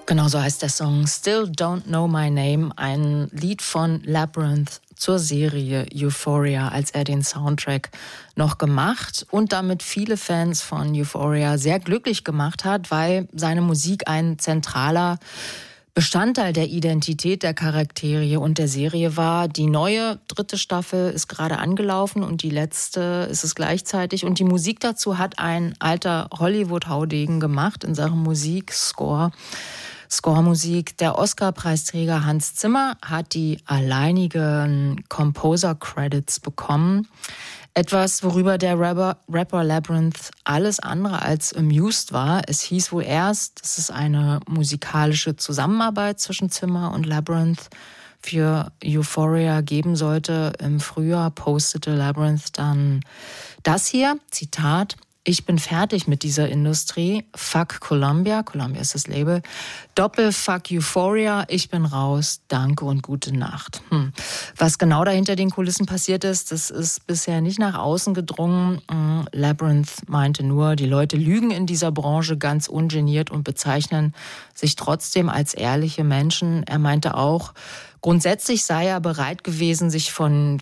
Genau so heißt der Song Still Don't Know My Name, ein Lied von Labrinth zur Serie Euphoria, als er den Soundtrack noch gemacht und damit viele Fans von Euphoria sehr glücklich gemacht hat, weil seine Musik ein zentraler Bestandteil der Identität der Charaktere und der Serie war. Die neue 3. Staffel ist gerade angelaufen und die letzte ist es gleichzeitig. Und die Musik dazu hat ein alter Hollywood-Haudegen gemacht in Sachen Musik, Score-Musik. Der Oscar-Preisträger Hans Zimmer hat die alleinigen Composer-Credits bekommen. Etwas, worüber der Rapper Labrinth alles andere als amused war. Es hieß wohl erst, dass es eine musikalische Zusammenarbeit zwischen Zimmer und Labrinth für Euphoria geben sollte. Im Frühjahr postete Labrinth dann das hier, Zitat: Ich bin fertig mit dieser Industrie. Fuck Columbia. Columbia ist das Label. Doppel-Fuck Euphoria. Ich bin raus. Danke und gute Nacht. Was genau da hinter den Kulissen passiert ist, das ist bisher nicht nach außen gedrungen. Labrinth meinte nur, die Leute lügen in dieser Branche ganz ungeniert und bezeichnen sich trotzdem als ehrliche Menschen. Er meinte auch, grundsätzlich sei er bereit gewesen, sich von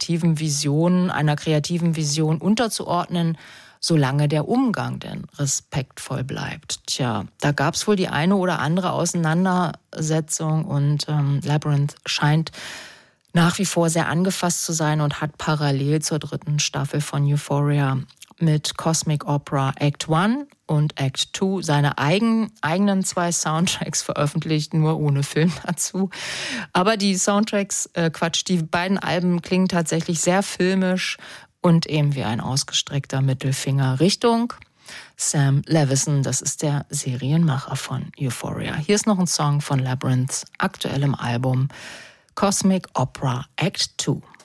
einer kreativen Vision unterzuordnen, solange der Umgang denn respektvoll bleibt. Tja, da gab es wohl die eine oder andere Auseinandersetzung und Labrinth scheint nach wie vor sehr angefasst zu sein und hat parallel zur 3. Staffel von Euphoria mit Cosmic Opera Act 1 und Act 2 seine eigenen 2 Soundtracks veröffentlicht, nur ohne Film dazu. Aber die die beiden Alben klingen tatsächlich sehr filmisch und eben wie ein ausgestreckter Mittelfinger Richtung Sam Levinson, das ist der Serienmacher von Euphoria. Hier ist noch ein Song von Labrinths aktuellem Album Cosmic Opera Act 2.